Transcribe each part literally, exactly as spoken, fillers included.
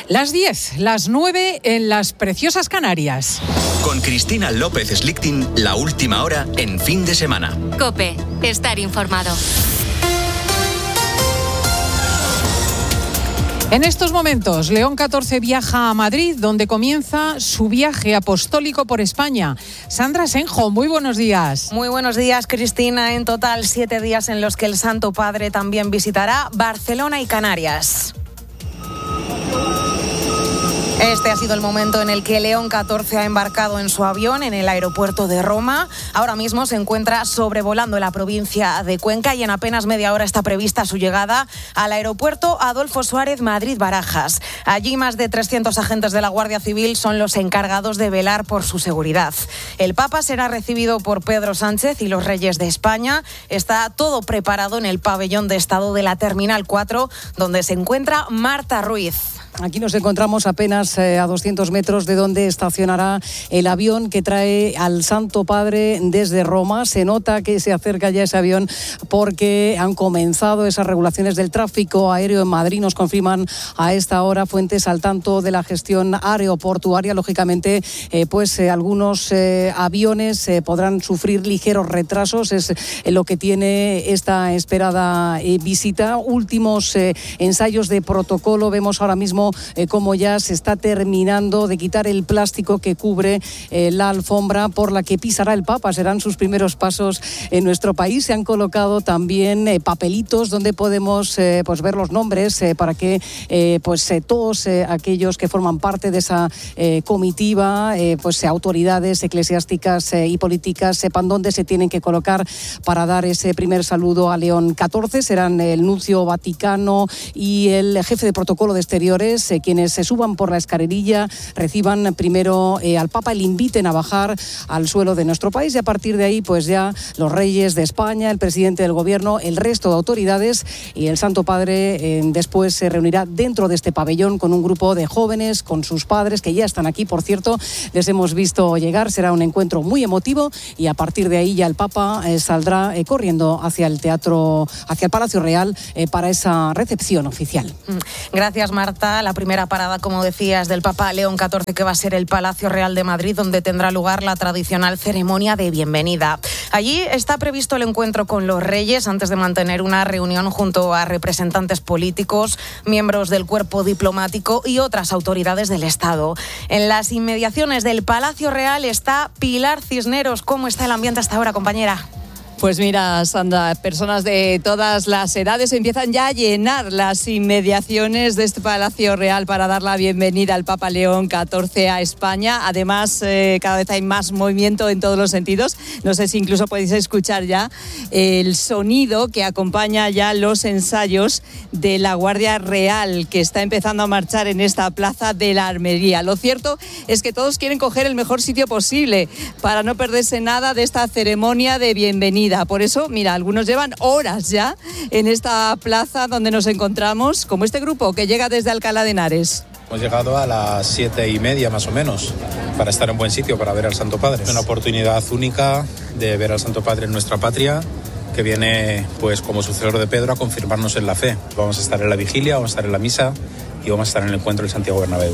Las diez, las nueve en las preciosas Canarias. Con Cristina López Slichting, la última hora en fin de semana. COPE, estar informado. En estos momentos, León catorce viaja a Madrid, donde comienza su viaje apostólico por España. Sandra Senjo, muy buenos días. Muy buenos días, Cristina. En total, siete días en los que el Santo Padre también visitará Barcelona y Canarias. Este ha sido el momento en el que León catorce ha embarcado en su avión en el aeropuerto de Roma. Ahora mismo se encuentra sobrevolando la provincia de Cuenca y en apenas media hora está prevista su llegada al aeropuerto Adolfo Suárez Madrid-Barajas. Allí más de trescientos agentes de la Guardia Civil son los encargados de velar por su seguridad. El Papa será recibido por Pedro Sánchez y los Reyes de España. Está todo preparado en el pabellón de estado de la Terminal cuatro, donde se encuentra Marta Ruiz. Aquí nos encontramos apenas eh, a doscientos metros de donde estacionará el avión que trae al Santo Padre desde Roma. Se nota que se acerca ya ese avión porque han comenzado esas regulaciones del tráfico aéreo en Madrid. Nos confirman a esta hora fuentes al tanto de la gestión aeroportuaria. Lógicamente, eh, pues eh, algunos eh, aviones eh, podrán sufrir ligeros retrasos. Es eh, lo que tiene esta esperada eh, visita. Últimos eh, ensayos de protocolo. Vemos ahora mismo Eh, como ya se está terminando de quitar el plástico que cubre eh, la alfombra por la que pisará el Papa. Serán sus primeros pasos en nuestro país. Se han colocado también eh, papelitos donde podemos eh, pues ver los nombres eh, para que eh, pues eh, todos eh, aquellos que forman parte de esa eh, comitiva, eh, pues eh, autoridades eclesiásticas eh, y políticas sepan dónde se tienen que colocar para dar ese primer saludo a León catorce. Serán el nuncio vaticano y el jefe de protocolo de exteriores Eh, quienes se suban por la escalerilla, reciban primero eh, al Papa y le inviten a bajar al suelo de nuestro país, y a partir de ahí pues ya los reyes de España, el presidente del gobierno, el resto de autoridades, y el Santo Padre eh, después se reunirá dentro de este pabellón con un grupo de jóvenes, con sus padres que ya están aquí, por cierto, les hemos visto llegar. Será un encuentro muy emotivo y a partir de ahí ya el Papa eh, saldrá eh, corriendo hacia el teatro, hacia el Palacio Real eh, para esa recepción oficial. Gracias, Marta. La primera parada, como decías, del Papa León catorce, que va a ser el Palacio Real de Madrid, donde tendrá lugar la tradicional ceremonia de bienvenida. Allí está previsto el encuentro con los reyes antes de mantener una reunión junto a representantes políticos, miembros del cuerpo diplomático y otras autoridades del Estado. En las inmediaciones del Palacio Real está Pilar Cisneros. ¿Cómo está el ambiente hasta ahora, compañera? Pues mira, Sandra, personas de todas las edades empiezan ya a llenar las inmediaciones de este Palacio Real para dar la bienvenida al Papa León catorce a España. Además, eh, cada vez hay más movimiento en todos los sentidos. No sé si incluso podéis escuchar ya el sonido que acompaña ya los ensayos de la Guardia Real, que está empezando a marchar en esta plaza de la Armería. Lo cierto es que todos quieren coger el mejor sitio posible para no perderse nada de esta ceremonia de bienvenida. Por eso, mira, algunos llevan horas ya en esta plaza donde nos encontramos, como este grupo que llega desde Alcalá de Henares. Hemos llegado a las siete y media más o menos para estar en buen sitio, para ver al Santo Padre. Es una oportunidad única de ver al Santo Padre en nuestra patria, que viene pues como sucesor de Pedro a confirmarnos en la fe. Vamos a estar en la vigilia, vamos a estar en la misa y vamos a estar en el encuentro del Santiago Bernabéu.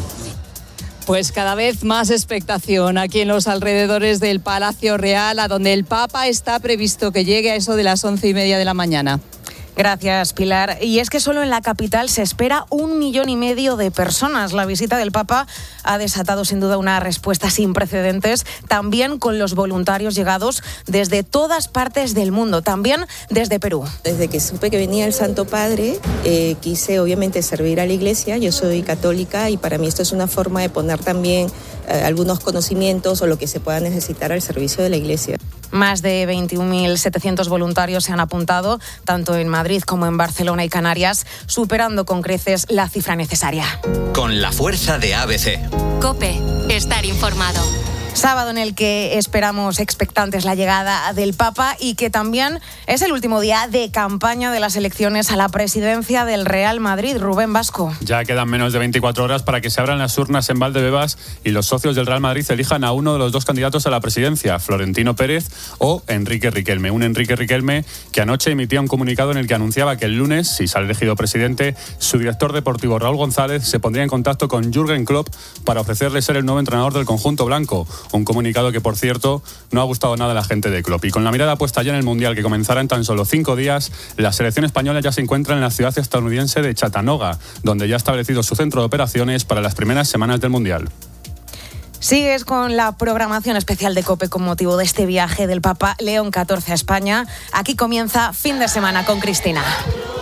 Pues cada vez más expectación aquí en los alrededores del Palacio Real, a donde el Papa está previsto que llegue a eso de las once y media de la mañana. Gracias, Pilar. Y es que solo en la capital se espera un millón y medio de personas. La visita del Papa ha desatado sin duda una respuesta sin precedentes, también con los voluntarios llegados desde todas partes del mundo, también desde Perú. Desde que supe que venía el Santo Padre, eh, quise obviamente servir a la Iglesia. Yo soy católica y para mí esto es una forma de poner también eh, algunos conocimientos o lo que se pueda necesitar al servicio de la Iglesia. Más de veintiún mil setecientos voluntarios se han apuntado, tanto en Madrid como en Barcelona y Canarias, superando con creces la cifra necesaria. Con la fuerza de A B C. COPE, estar informado. Sábado en el que esperamos expectantes la llegada del Papa y que también es el último día de campaña de las elecciones a la presidencia del Real Madrid. Rubén Vasco. Ya quedan menos de veinticuatro horas para que se abran las urnas en Valdebebas y los socios del Real Madrid elijan a uno de los dos candidatos a la presidencia, Florentino Pérez o Enrique Riquelme. Un Enrique Riquelme que anoche emitía un comunicado en el que anunciaba que el lunes, si sale elegido presidente, su director deportivo Raúl González se pondría en contacto con Jürgen Klopp para ofrecerle ser el nuevo entrenador del conjunto blanco. Un comunicado que, por cierto, no ha gustado nada a la gente de Klopp. Y con la mirada puesta ya en el Mundial, que comenzará en tan solo cinco días, la selección española ya se encuentra en la ciudad estadounidense de Chattanooga, donde ya ha establecido su centro de operaciones para las primeras semanas del Mundial. Sigues con la programación especial de COPE con motivo de este viaje del Papa León catorce a España. Aquí comienza Fin de Semana con Cristina.